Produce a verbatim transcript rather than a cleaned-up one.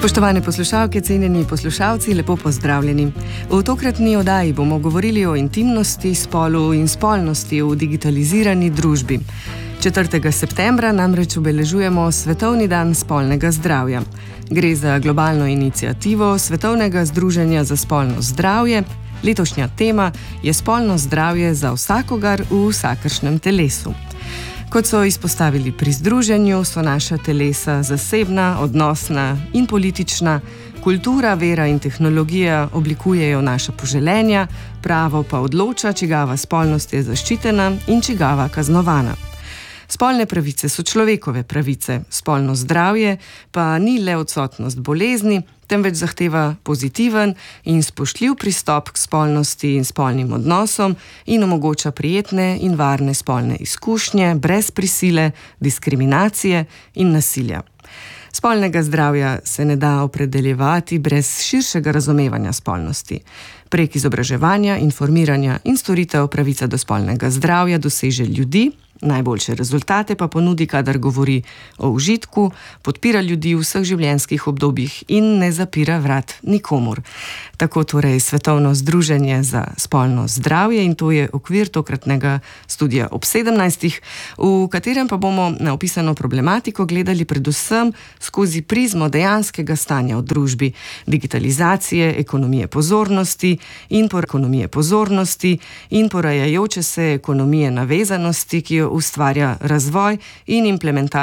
Spoštovane poslušalke, cenjeni poslušalci, lepo pozdravljeni. V tokratni oddaji bomo govorili o intimnosti, spolu in spolnosti v digitalizirani družbi. četrtega septembra namreč obeležujemo Svetovni dan spolnega zdravja. Gre za globalno iniciativo Svetovnega združenja za spolno zdravje. Letošnja tema je spolno zdravje za vsakogar v vsakršnem telesu. Kot so izpostavili pri združenju, so naša telesa zasebna, odnosna in politična. Kultura, vera in tehnologija oblikujejo naša poželenja, pravo pa odloča, čigava spolnost je zaščitena in čigava kaznovana. Spolne pravice so človekove pravice, spolno zdravje pa ni le odsotnost bolezni, temveč zahteva pozitiven in spoštljiv pristop k spolnosti in spolnim odnosom in omogoča prijetne in varne spolne izkušnje brez prisile, diskriminacije in nasilja. Spolnega zdravja se ne da opredeljevati brez širšega razumevanja spolnosti. Prek izobraževanja, informiranja in storitev pravica do spolnega zdravja doseže ljudi, najboljše rezultate pa ponudi, kadar govori o užitku, podpira ljudi v vseh življenjskih obdobjih in ne zapira vrat nikomur. Tako torej Svetovno združenje za spolno zdravje in to je okvir tokratnega studija ob sedemnajstih, v katerem pa bomo na opisano problematiko gledali predvsem skozi prizmo dejanskega stanja v družbi, digitalizacije, ekonomije pozornosti in por ekonomije pozornosti in porajajoče se ekonomije navezanosti, ki jo ustvarja razvoj in implementacija